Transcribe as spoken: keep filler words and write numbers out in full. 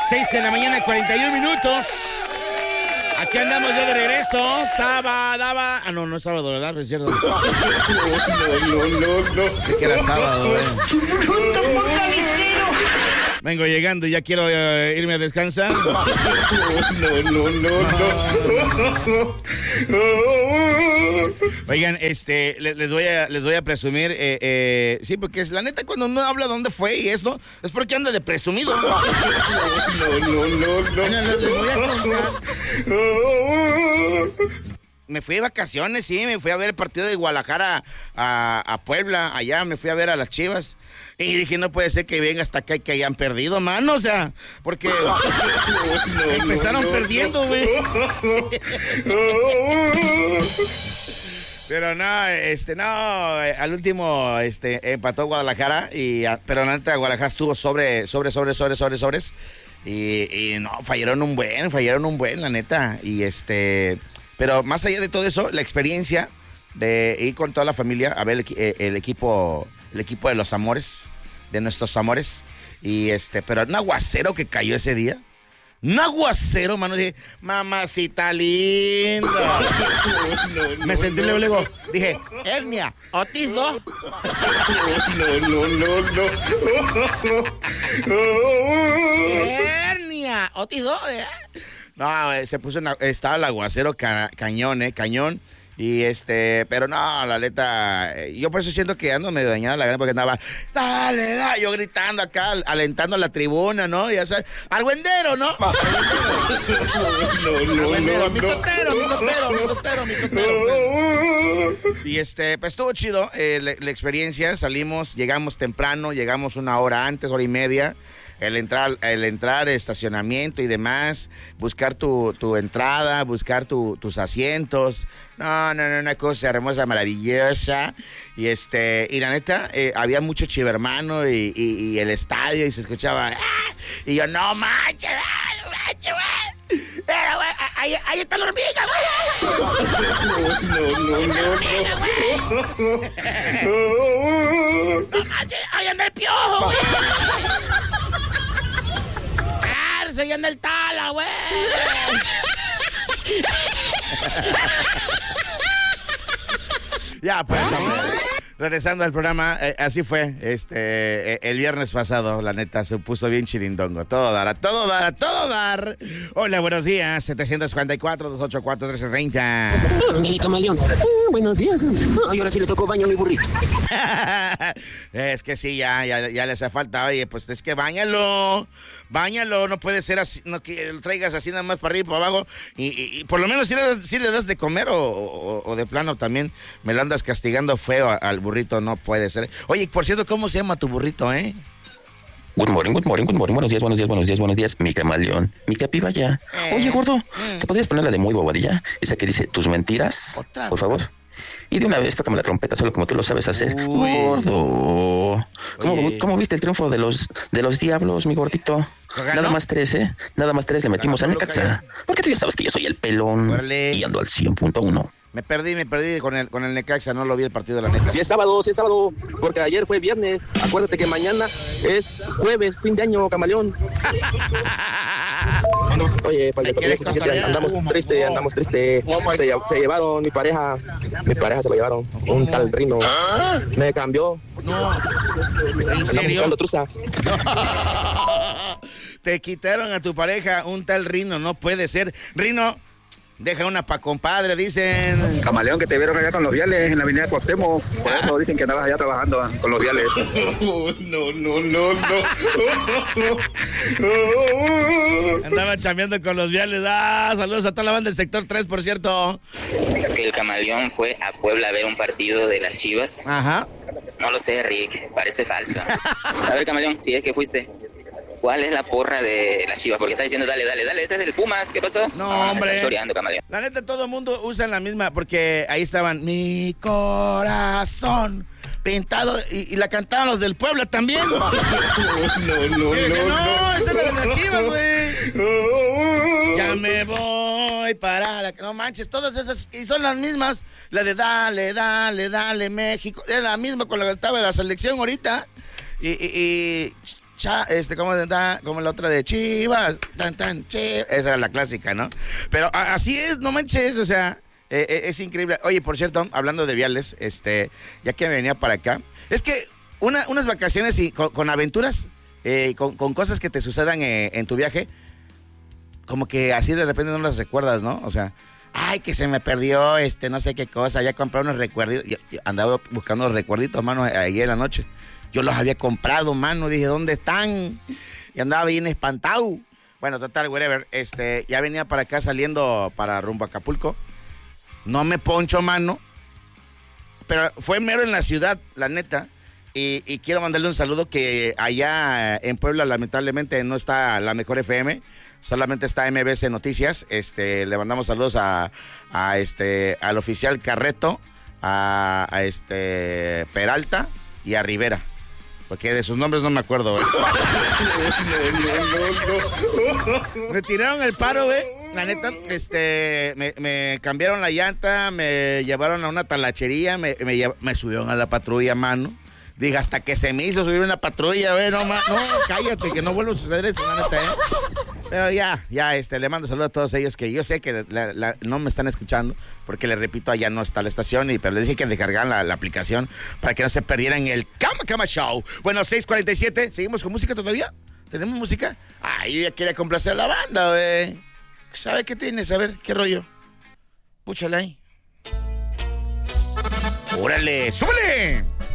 seis de la mañana, cuarenta y un minutos. Aquí andamos ya de regreso. Sábado. Ah, no, no es sábado, ¿verdad? Es cierto. No, no, no, no. Sí que era sábado, ¿eh? ¡Bruto focalicero! Vengo llegando y ya quiero uh, irme a descansar. No, no, no, no. Oigan, este, les, les voy a, les voy a presumir, eh, eh, sí, porque es la neta cuando uno habla dónde fue y eso, es porque anda de presumido. No, no, no, no. Oigan, les, les voy a contar. Me fui de vacaciones, sí, me fui a ver el partido de Guadalajara a, a Puebla, allá me fui a ver a las Chivas. Y dije, no puede ser que venga hasta acá y que hayan perdido, mano, o sea, porque No, no, empezaron no, no, perdiendo, güey. no. Pero no, este, no, al último, este, empató Guadalajara, y, pero la neta Guadalajara estuvo sobre, sobre, sobre, sobre, sobre, sobres, y, y no, fallaron un buen, fallaron un buen, la neta, y este, pero más allá de todo eso, la experiencia de ir con toda la familia a ver el, el equipo, el equipo de los amores, de nuestros amores, y este, pero un aguacero que cayó ese día. Un aguacero, mano, dije, mamacita linda. No, no, Me sentí no, luego, luego, dije, hernia, Otis, ¿no? No, no, no, no. Hernia, Otis, ¿no? No, eh, se puso, una, estaba el aguacero ca, cañón, eh, cañón. Y este, pero no, la neta, eh, yo por eso siento que ando medio dañada la gana porque andaba, dale, dale, yo gritando acá, alentando a la tribuna, ¿no? Ya sabes, argüendero, ¿no? No, no, Argüendero, no, mi no. totero, mi totero, mi totero, mi totero. Y este, pues estuvo chido eh, la, la experiencia, salimos, llegamos temprano, llegamos una hora antes, hora y media. El entrar, el entrar, estacionamiento y demás, buscar tu, tu entrada, buscar tu, tus asientos. No, no, no, una cosa hermosa, maravillosa. Y este, y la neta, eh, había mucho chivermano y, y, y el estadio y se escuchaba. ¡Ah! Y yo, no manches, no manches, güey. Eh, güey, ahí, ahí está la hormiga, güey. No, no, no, no. No manches, ahí anda el piojo, güey. Soy anda el tala, güey. Ya, pues, hombre. Regresando al programa, eh, así fue, este, eh, el viernes pasado, la neta, se puso bien chirindongo. Todo dar, a todo dar, a todo dar. Hola, buenos días, setecientos cuarenta y cuatro, doscientos ochenta y cuatro, trescientos treinta. El camaleón. Ah, buenos días. Ay, ahora sí le tocó baño a mi burrito. Es que sí, ya, ya, ya le hace falta. Oye, pues es que báñalo, báñalo, no puede ser así, no que lo traigas así nada más para arriba y para abajo. Y, y, y por lo menos si le das, si le das de comer o, o, o de plano también me lo andas castigando feo al burrito, no puede ser. Oye, por cierto, ¿cómo se llama tu burrito, eh? Good morning, good morning, good morning. Buenos días, buenos días, buenos días, buenos días. Mi camaleón, mi capiba ya. Eh. Oye, gordo, Mm. ¿te podrías poner la de muy bobadilla? Esa que dice tus mentiras, Otra. por favor. Y de una vez tócame la trompeta, solo como tú lo sabes hacer. Uy. Gordo. ¿Cómo, Oye. ¿Cómo viste el triunfo de los de los diablos, mi gordito? ¿Ganó? Nada más tres, ¿eh? Nada más tres le metimos a Ganó Toluca, Necaxa. Porque tú ya sabes que yo soy el pelón. Órale. Y ando al cien punto uno. Me perdí, me perdí con el, con el Necaxa, no lo vi el partido de la neta. Si es sábado, si es sábado, porque ayer fue viernes. Acuérdate que mañana es jueves, fin de año, camaleón. Oye, ¿Me quieres cotorrear? andamos triste, andamos triste. Se, lle- se llevaron mi pareja, mi pareja se lo llevaron. Un tal Rino. Me cambió. No, ¿en Andamos serio? buscando truza. Te quitaron a tu pareja un tal Rino, no puede ser. Rino, deja una pa' compadre, dicen. Camaleón, que te vieron allá con los viales en la avenida Cuauhtémoc. Por eso dicen que andabas allá trabajando con los viales. No, no, no, no. Andaba chambeando con los viales. Ah, saludos a toda la banda del sector tres, por cierto. Que el camaleón fue a Puebla a ver un partido de las Chivas. Ajá. No lo sé, Rick, parece falso. A ver, camaleón, si es que fuiste, ¿cuál es la porra de las Chivas? Porque está diciendo, dale, dale, dale, ese es el Pumas, ¿qué pasó? No, Ah, hombre. Estás choreando, camaleón. La neta, todo el mundo usa la misma, porque ahí estaban, mi corazón pintado, y, y la cantaban los del Puebla también. No, no, Y dije, no, no, esa es la de las Chivas, güey. no. Ya me voy para la... No manches, todas esas, y son las mismas. La de dale, dale, dale, México. Es la misma con la que estaba la selección ahorita. Y, y, y cha, este, ¿cómo está? Como la otra de Chivas, tan, tan, Chivas. Esa era la clásica, ¿no? Pero a, así es, no manches, o sea, eh, eh, es increíble. Oye, por cierto, hablando de viales, este, ya que venía para acá, es que una, unas vacaciones y con, con aventuras, eh, con, con cosas que te sucedan eh, en tu viaje, como que así de repente no las recuerdas, ¿no? O sea, ay, que se me perdió, este, no sé qué cosa, ya compré unos recuerditos, yo, yo andaba buscando los recuerditos, mano, ayer en la noche. Yo los había comprado, mano, dije, ¿dónde están? Y andaba bien espantado. Bueno, total, whatever, este, ya venía para acá saliendo para rumbo a Acapulco. No me poncho, mano, pero fue mero en la ciudad, la neta. Y, y quiero mandarle un saludo que allá en Puebla lamentablemente no está la mejor F M, solamente está M B C Noticias. Este, le mandamos saludos a, a este, al oficial Carreto, a, a este Peralta y a Rivera, porque de sus nombres no me acuerdo, güey. No, no, no, no. Me tiraron el paro, güey. La neta, este, me, me cambiaron la llanta, me llevaron a una talachería, me, me, lle- me subieron a la patrulla, mano. Dije, hasta que se me hizo subir una patrulla, güey, no, ma- no, cállate, que no vuelva a suceder eso, la neta, ¿eh? Pero ya, ya, este, le mando saludos a todos ellos que yo sé que la, la, no me están escuchando, porque les repito, allá no está la estación, y, pero les dije que descargaran la, la aplicación para que no se perdieran el Cama Cama Show. Bueno, seis cuarenta y siete, ¿seguimos con música todavía? ¿Tenemos música? Ay, yo ya quería complacer a la banda, güey. ¿Sabe qué tienes? A ver, ¿qué rollo? Púchale ahí. ¡Órale! ¡Súbele!